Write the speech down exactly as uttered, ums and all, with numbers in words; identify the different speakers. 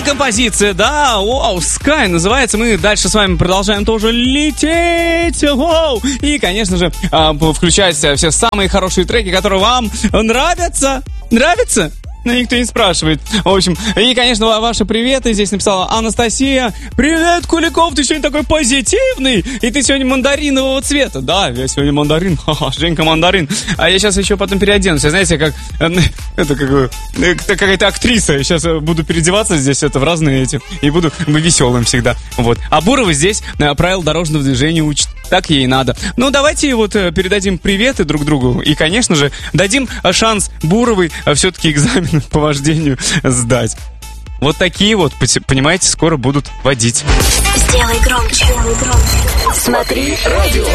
Speaker 1: композиция, да, вау, Sky называется. Мы дальше с вами продолжаем тоже лететь, вау. И, конечно же, включать все самые хорошие треки, которые вам нравятся. Нравятся? Но никто не спрашивает. В общем, и, конечно, ваши приветы. Здесь написала Анастасия. Привет, Куликов, ты сегодня такой позитивный. И ты сегодня мандаринового цвета. Да, я сегодня мандарин. Ха-ха, Женька мандарин. А я сейчас еще потом переоденусь. Знаете, как... Это как... Какая-то актриса. Я сейчас буду переодеваться здесь это в разные эти. И буду веселым всегда. Вот. А Бурова здесь правила дорожного движения учит. Так ей и надо. Ну, давайте вот передадим приветы друг другу. И, конечно же, дадим шанс Буровой все-таки экзамен по вождению сдать. Вот такие вот, понимаете, скоро будут водить.
Speaker 2: Сделай громче, сделай громче. Смотри радио.